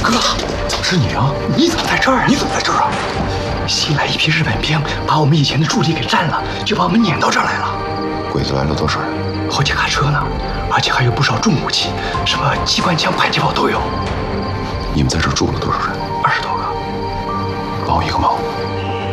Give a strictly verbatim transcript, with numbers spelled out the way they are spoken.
哥，怎么是你啊？你怎么在这儿啊？你怎么在这儿啊？新来一批日本兵，把我们以前的驻地给占了，就把我们撵到这儿来了。 鬼子来了多少人？ 好几卡车呢，而且还有不少重武器，什么机关枪、迫击炮都有。 你们在这儿住了多少人？ 二十多个。 帮我一个忙。